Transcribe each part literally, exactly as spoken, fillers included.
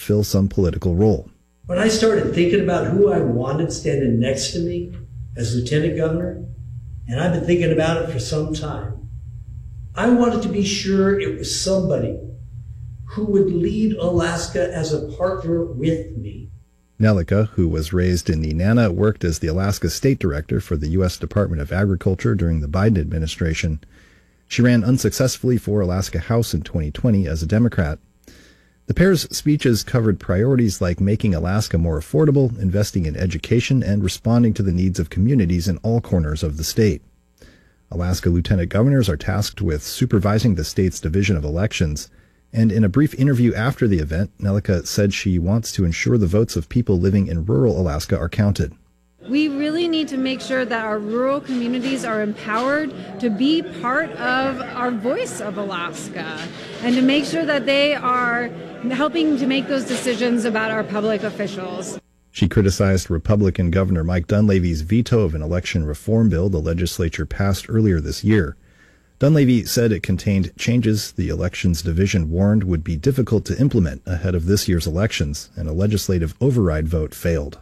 fill some political role. When I started thinking about who I wanted standing next to me as lieutenant governor, and I've been thinking about it for some time, I wanted to be sure it was somebody who would lead Alaska as a partner with me. Nelica, who was raised in Nenana, worked as the Alaska State Director for the U S Department of Agriculture during the Biden administration. She ran unsuccessfully for Alaska House in twenty twenty as a Democrat. The pair's speeches covered priorities like making Alaska more affordable, investing in education, and responding to the needs of communities in all corners of the state. Alaska lieutenant governors are tasked with supervising the state's division of elections, and in a brief interview after the event, Nelica said she wants to ensure the votes of people living in rural Alaska are counted. We really need to make sure that our rural communities are empowered to be part of our voice of Alaska and to make sure that they are helping to make those decisions about our public officials. She criticized Republican Governor Mike Dunleavy's veto of an election reform bill the legislature passed earlier this year. Dunleavy said it contained changes the Elections Division warned would be difficult to implement ahead of this year's elections, and a legislative override vote failed.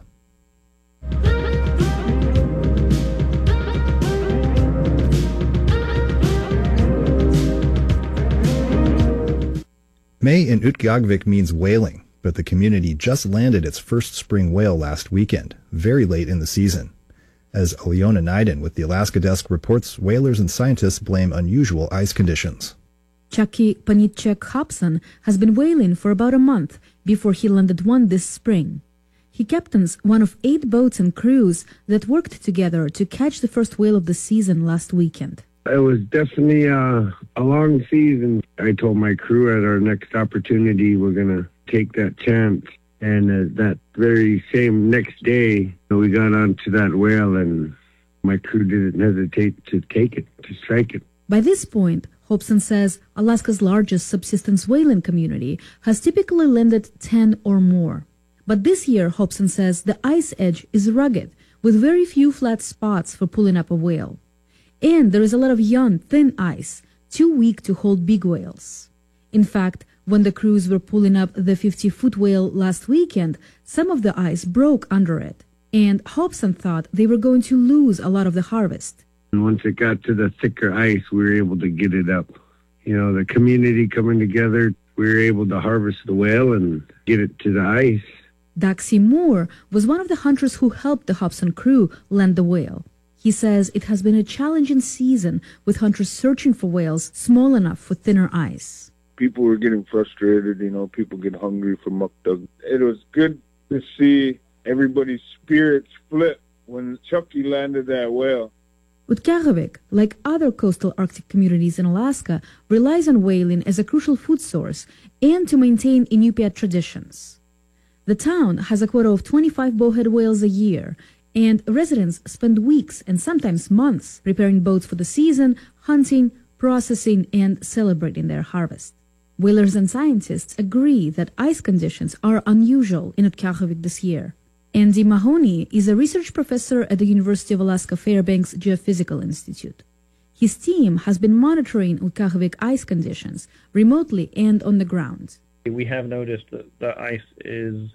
May in Utqiagvik means whaling, but the community just landed its first spring whale last weekend, very late in the season. As Aliona Naiden with the Alaska Desk reports, whalers and scientists blame unusual ice conditions. Chucky Panitchek Hobson has been whaling for about a month before he landed one this spring. He captains one of eight boats and crews that worked together to catch the first whale of the season last weekend. It was definitely uh, a long season. I told my crew at our next opportunity we're going to take that chance. And uh, that very same next day, we got onto that whale, and my crew didn't hesitate to take it, to strike it. By this point, Hobson says Alaska's largest subsistence whaling community has typically landed ten or more. But this year, Hobson says the ice edge is rugged, with very few flat spots for pulling up a whale. And there is a lot of young, thin ice, too weak to hold big whales. In fact, when the crews were pulling up the fifty-foot whale last weekend, some of the ice broke under it, and Hobson thought they were going to lose a lot of the harvest. And once it got to the thicker ice, we were able to get it up. You know, the community coming together, we were able to harvest the whale and get it to the ice. Daxi Moore was one of the hunters who helped the Hobson crew land the whale. He says it has been a challenging season with hunters searching for whales small enough for thinner ice. People were getting frustrated, you know, people get hungry for mukdug. It was good to see everybody's spirits flip when Chucky landed that whale. Utqiagvik, like other coastal Arctic communities in Alaska, relies on whaling as a crucial food source and to maintain Inupiat traditions. The town has a quota of twenty-five bowhead whales a year, and residents spend weeks and sometimes months preparing boats for the season, hunting, processing, and celebrating their harvest. Whalers and scientists agree that ice conditions are unusual in Utqiagvik this year. Andy Mahoney is a research professor at the University of Alaska Fairbanks Geophysical Institute. His team has been monitoring Utqiagvik ice conditions remotely and on the ground. We have noticed that the ice is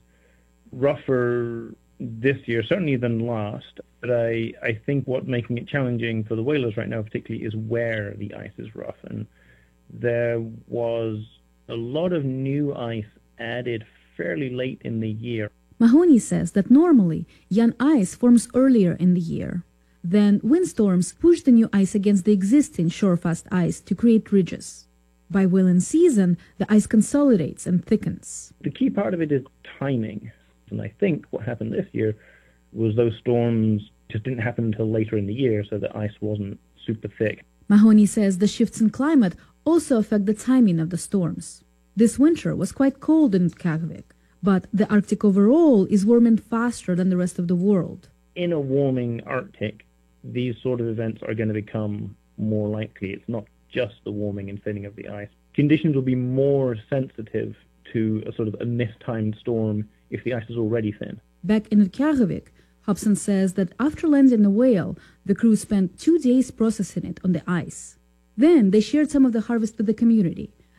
rougher this year, certainly than last, but I, I think what's making it challenging for the whalers right now particularly is where the ice is rough. And there was a lot of new ice added fairly late in the year. Mahoney says that normally young ice forms earlier in the year. Then windstorms push the new ice against the existing shorefast ice to create ridges. By whaling season, the ice consolidates and thickens. The key part of it is timing. And I think what happened this year was those storms just didn't happen until later in the year, so the ice wasn't super thick. Mahoney says the shifts in climate also affect the timing of the storms. This winter was quite cold in Utqiagvik, but the Arctic overall is warming faster than the rest of the world. In a warming Arctic, these sort of events are going to become more likely. It's not just the warming and thinning of the ice. Conditions will be more sensitive to a sort of a mistimed storm if the ice is already thin. Back in Utqiagvik, Hobson says that after landing the whale, the crew spent two days processing it on the ice. Then they shared some of the harvest with the community,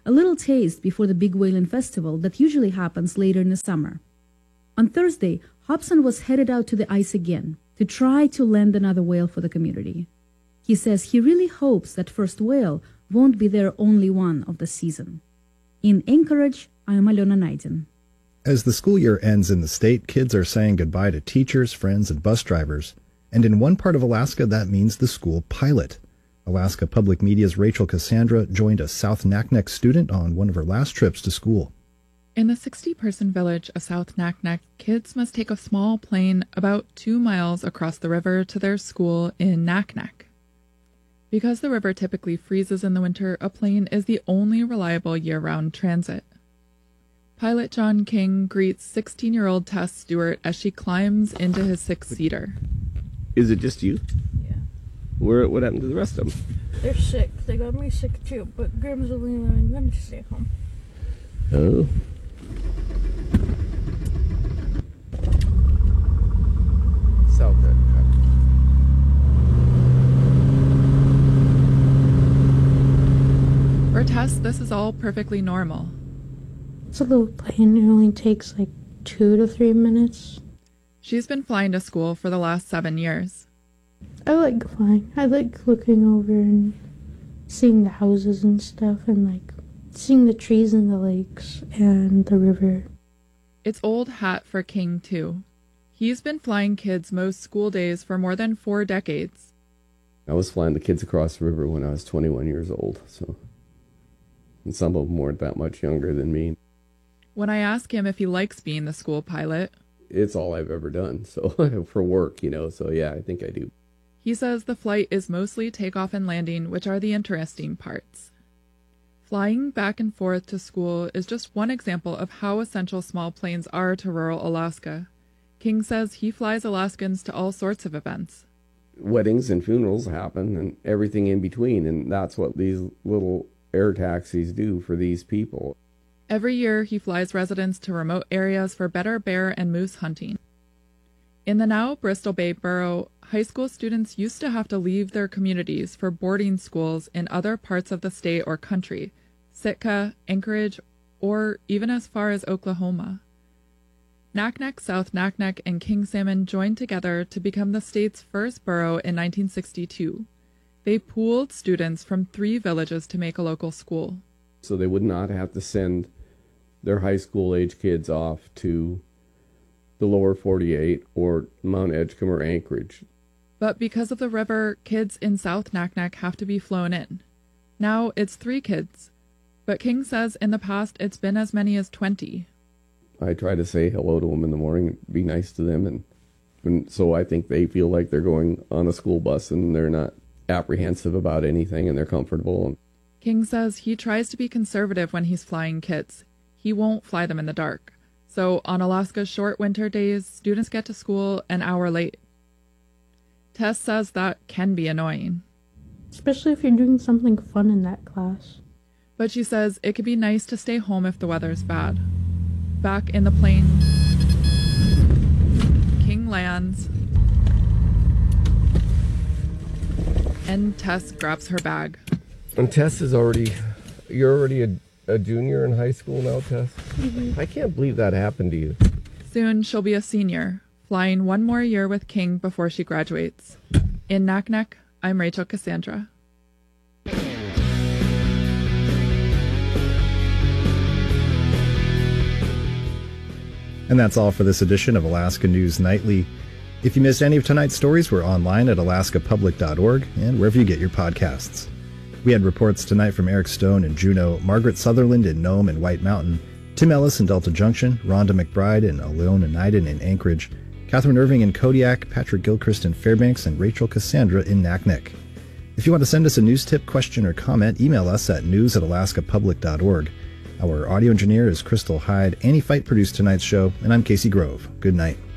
a little taste before the big whaling festival that usually happens later in the summer. On Thursday, Hobson was headed out to the ice again to try to land another whale for the community. He says he really hopes that first whale won't be their only one of the season. In Anchorage, I'm Alona Naidin. As the school year ends in the state, kids are saying goodbye to teachers, friends, and bus drivers. And in one part of Alaska, that means the school pilot. Alaska Public Media's Rachel Cassandra joined a South Naknek student on one of her last trips to school. In the sixty-person village of South Naknek, kids must take a small plane about two miles across the river to their school in Naknek. Because the river typically freezes in the winter, a plane is the only reliable year-round transit. Pilot John King greets sixteen-year-old Tess Stewart as she climbs into his six-seater. Is it just you? Yeah. Where? What happened to the rest of them? They're sick. They got me sick too, but Grim's only allowing them to stay home. Oh. South Naknek. For Tess, this is all perfectly normal. It's a little plane. It only takes like two to three minutes. She's been flying to school for the last seven years. I like flying. I like looking over and seeing the houses and stuff and like seeing the trees and the lakes and the river. It's old hat for King, too. He's been flying kids most school days for more than four decades. I was flying the kids across the river when I was twenty-one years old, so... And some of them weren't that much younger than me. When I ask him if he likes being the school pilot... It's all I've ever done, so for work, you know, so yeah, I think I do. He says the flight is mostly takeoff and landing, which are the interesting parts. Flying back and forth to school is just one example of how essential small planes are to rural Alaska. King says he flies Alaskans to all sorts of events. Weddings and funerals happen and everything in between, and that's what these little air taxis do for these people. Every year, he flies residents to remote areas for better bear and moose hunting. In the now Bristol Bay Borough, high school students used to have to leave their communities for boarding schools in other parts of the state or country, Sitka, Anchorage, or even as far as Oklahoma. Naknek, South Naknek, and King Salmon joined together to become the state's first borough in nineteen sixty-two. They pooled students from three villages to make a local school. So they would not have to send their high school age kids off to the lower forty-eight or Mount Edgecombe or Anchorage. But because of the river, kids in South Naknek have to be flown in. Now it's three kids, but King says in the past it's been as many as twenty. I try to say hello to them in the morning, be nice to them, and, and so I think they feel like they're going on a school bus and they're not apprehensive about anything and they're comfortable. King says he tries to be conservative when he's flying kids. He won't fly them in the dark. So on Alaska's short winter days, students get to school an hour late. Tess says that can be annoying. Especially if you're doing something fun in that class. But she says it could be nice to stay home if the weather's bad. Back in the plane, King lands, and Tess grabs her bag. And Tess is already, you're already a, a junior in high school now, Tess? Mm-hmm. I can't believe that happened to you. Soon she'll be a senior, flying one more year with King before she graduates. In Naknek, I'm Rachel Cassandra. And that's all for this edition of Alaska News Nightly. If you missed any of tonight's stories, we're online at alaska public dot org and wherever you get your podcasts. We had reports tonight from Eric Stone in Juneau, Margaret Sutherland in Nome and White Mountain, Tim Ellis in Delta Junction, Rhonda McBride and Alona Naidin in Anchorage, Catherine Irving in Kodiak, Patrick Gilchrist in Fairbanks, and Rachel Cassandra in Naknek. If you want to send us a news tip, question, or comment, email us at news at alaska public dot org. Our audio engineer is Crystal Hyde. Annie Fight produced tonight's show, and I'm Casey Grove. Good night.